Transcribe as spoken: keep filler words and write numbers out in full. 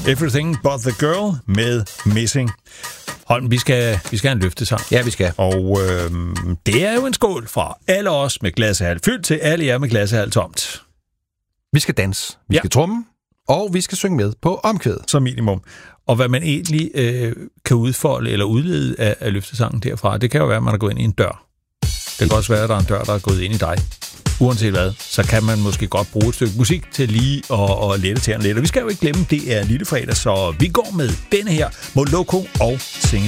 Everything But The Girl med Missing. Holm, vi skal, vi skal have en løftesang. Ja, vi skal. Og øh, det er jo en skål fra alle os med glasset halvt fyldt til alle jer med glasset halvt tomt. Vi skal danse, vi Ja. skal tromme, og vi skal synge med på omkvædet. Som minimum. Og hvad man egentlig øh, kan udfolde eller udlede af, af løftesangen derfra, det kan jo være, at man er gået ind i en dør. Det kan også være, at der er en dør, der er gået ind i dig. Uanset hvad, så kan man måske godt bruge et stykke musik til lige at, at lette tæerne lidt. Og vi skal jo ikke glemme, det er lille fredag, så vi går med denne her Moloko og Sing